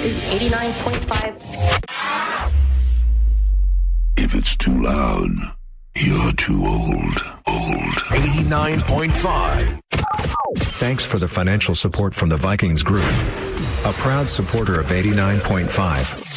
is 89.5. If it's too loud, you're too old. 89.5. Thanks for the financial support from the Vikings Group, a proud supporter of 89.5.